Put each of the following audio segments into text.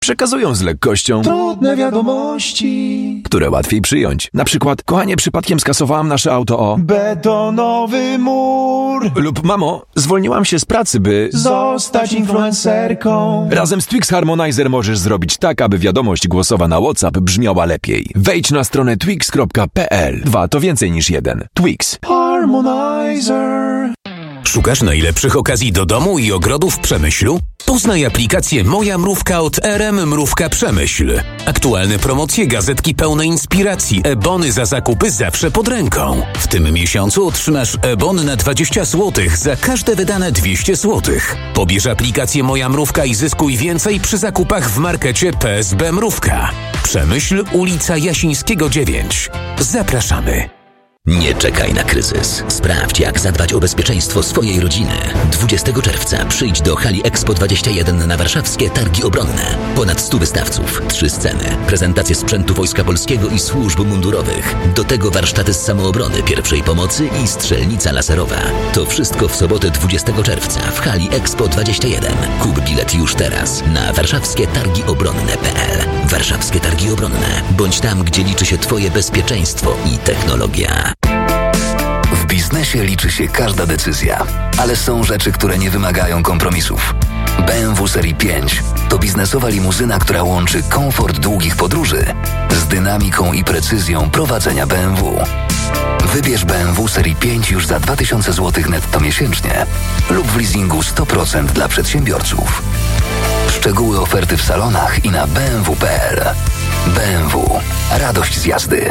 przekazują z lekkością trudne wiadomości, które łatwiej przyjąć. Na przykład, kochanie, przypadkiem skasowałam nasze auto o betonowy mur. Lub mamo, zwolniłam się z pracy, by zostać influencerką. Razem z Twix Harmonizer możesz zrobić tak, aby wiadomość głosowa na WhatsApp brzmiała lepiej. Wejdź na stronę twix.pl. 2 to więcej niż 1. Twix Harmonizer. Szukasz najlepszych okazji do domu i ogrodu w Przemyślu? Poznaj aplikację Moja Mrówka od RM Mrówka Przemyśl. Aktualne promocje, gazetki pełne inspiracji, e-bony za zakupy zawsze pod ręką. W tym miesiącu otrzymasz e-bon na 20 zł za każde wydane 200 zł. Pobierz aplikację Moja Mrówka i zyskuj więcej przy zakupach w markecie PSB Mrówka. Przemyśl, ulica Jasińskiego 9. Zapraszamy. Nie czekaj na kryzys. Sprawdź, jak zadbać o bezpieczeństwo swojej rodziny. 20 czerwca przyjdź do hali Expo 21 na warszawskie Targi Obronne. Ponad 100 wystawców, 3 sceny, prezentacje sprzętu Wojska Polskiego i służb mundurowych. Do tego warsztaty z samoobrony, pierwszej pomocy i strzelnica laserowa. To wszystko w sobotę 20 czerwca w hali Expo 21. Kup bilet już teraz na warszawskietargiobronne.pl. Warszawskie Targi Obronne. Bądź tam, gdzie liczy się Twoje bezpieczeństwo i technologia. W biznesie liczy się każda decyzja, ale są rzeczy, które nie wymagają kompromisów. BMW Serii 5 to biznesowa limuzyna, która łączy komfort długich podróży z dynamiką i precyzją prowadzenia BMW. Wybierz BMW Serii 5 już za 2000 zł netto miesięcznie lub w leasingu 100% dla przedsiębiorców. Szczegóły oferty w salonach i na bmw.pl. BMW. Radość z jazdy.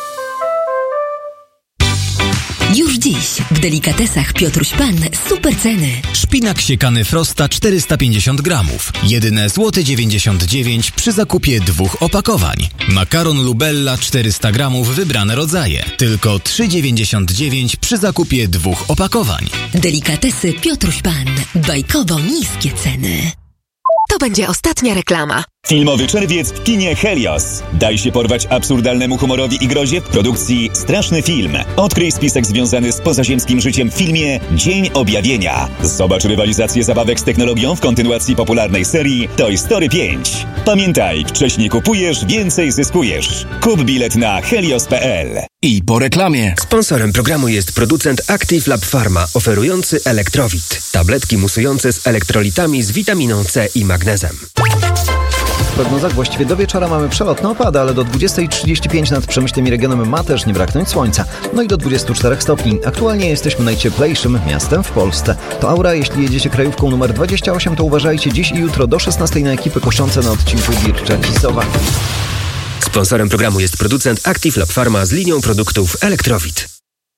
Już dziś w delikatesach Piotruś Pan super ceny. Szpinak siekany Frosta 450 gramów. Jedyne złoty 99 przy zakupie 2 opakowań. Makaron Lubella 400 gramów wybrane rodzaje. Tylko 3,99 przy zakupie 2 opakowań. Delikatesy Piotruś Pan. Bajkowo niskie ceny. To będzie ostatnia reklama. Filmowy czerwiec w kinie Helios. Daj się porwać absurdalnemu humorowi i grozie w produkcji Straszny Film. Odkryj spisek związany z pozaziemskim życiem w filmie Dzień Objawienia. Zobacz rywalizację zabawek z technologią w kontynuacji popularnej serii Toy Story 5. Pamiętaj, wcześniej kupujesz, więcej zyskujesz. Kup bilet na helios.pl. I po reklamie. Sponsorem programu jest producent Active Lab Pharma, oferujący Elektrowit. Tabletki musujące z elektrolitami z witaminą C i magnezem. W prognozach właściwie do wieczora mamy przelotne opady, ale do 20:35 nad Przemyślem i regionem ma też nie braknąć słońca. No i do 24 stopni. Aktualnie jesteśmy najcieplejszym miastem w Polsce. To Aura, jeśli jedziecie krajówką numer 28, to uważajcie dziś i jutro do 16 na ekipy koszące na odcinku Bircza-Cisowa. Sponsorem programu jest producent Active Lab Pharma z linią produktów Elektrowit.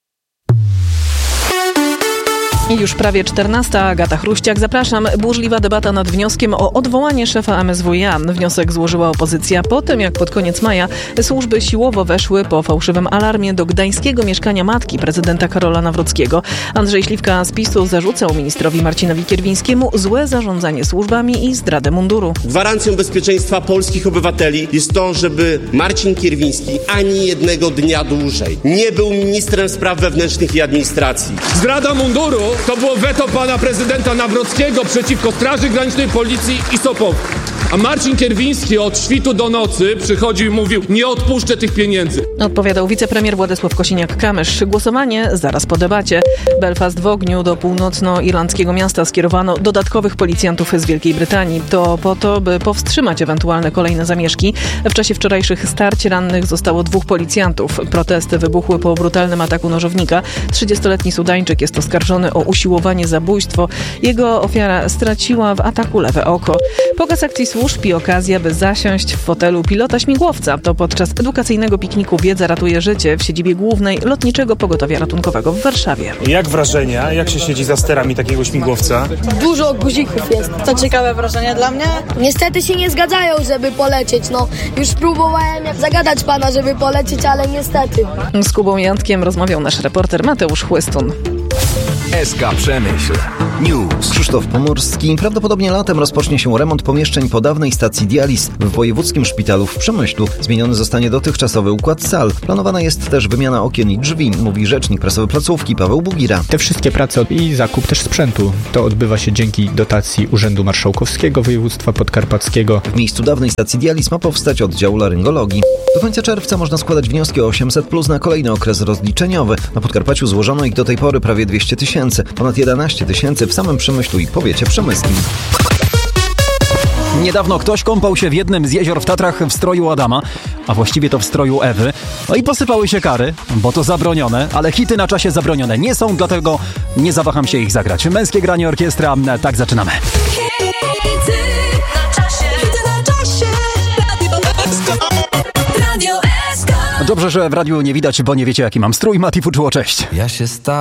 I już prawie 14. Agata Chruściak. Zapraszam. Burzliwa debata nad wnioskiem o odwołanie szefa MSWiA. Wniosek złożyła opozycja po tym, jak pod koniec maja służby siłowo weszły po fałszywym alarmie do gdańskiego mieszkania matki prezydenta Karola Nawrockiego. Andrzej Śliwka z PiS-u zarzucał ministrowi Marcinowi Kierwińskiemu złe zarządzanie służbami i zdradę munduru. Gwarancją bezpieczeństwa polskich obywateli jest to, żeby Marcin Kierwiński ani jednego dnia dłużej nie był ministrem spraw wewnętrznych i administracji. Zdrada munduru to było weto pana prezydenta Nawrockiego przeciwko Straży Granicznej, Policji i SOP-owi. A Marcin Kierwiński od świtu do nocy przychodził i mówił: nie odpuszczę tych pieniędzy. Odpowiadał wicepremier Władysław Kosiniak-Kamysz. Głosowanie zaraz po debacie. Belfast w ogniu. Do północnoirlandzkiego miasta skierowano dodatkowych policjantów z Wielkiej Brytanii. To po to, by powstrzymać ewentualne kolejne zamieszki. W czasie wczorajszych starć rannych zostało 2 policjantów. Protesty wybuchły po brutalnym ataku nożownika. 30-letni Sudańczyk jest oskarżony o usiłowanie zabójstwo. Jego ofiara straciła w ataku lewe oko. Pokaz akcji służb i okazja, by zasiąść w fotelu pilota śmigłowca. To podczas edukacyjnego pikniku Wiedza ratuje życie w siedzibie głównej Lotniczego Pogotowia Ratunkowego w Warszawie. Jak wrażenia? Jak się siedzi za sterami takiego śmigłowca? Dużo guzików jest. To ciekawe wrażenie dla mnie. Niestety się nie zgadzają, żeby polecieć. Już próbowałem zagadać pana, żeby polecieć, ale niestety. Z Kubą Jantkiem rozmawiał nasz reporter Mateusz Chłystun. SK Przemyśl. News. Krzysztof Pomorski. Prawdopodobnie latem rozpocznie się remont pomieszczeń po dawnej stacji dializ w Wojewódzkim Szpitalu w Przemyślu. Zmieniony zostanie dotychczasowy układ sal. Planowana jest też wymiana okien i drzwi, mówi rzecznik prasowy placówki Paweł Bugira. Te wszystkie prace i zakup też sprzętu to odbywa się dzięki dotacji Urzędu Marszałkowskiego Województwa Podkarpackiego. W miejscu dawnej stacji dializ ma powstać oddział laryngologii. Do końca czerwca można składać wnioski o 800+ na kolejny okres rozliczeniowy. Na Podkarpaciu złożono ich do tej pory prawie 200 000, ponad 11 000 w samym Przemyślu i powiecie przemyskim. Niedawno ktoś kąpał się w jednym z jezior w Tatrach w stroju Adama, a właściwie to w stroju Ewy. No i posypały się kary, bo to zabronione, ale hity na czasie zabronione nie są, dlatego nie zawaham się ich zagrać. Męskie granie orkiestra, tak zaczynamy. Dobrze, że w radiu nie widać, bo nie wiecie jaki mam strój. Mati Fuczuło, cześć.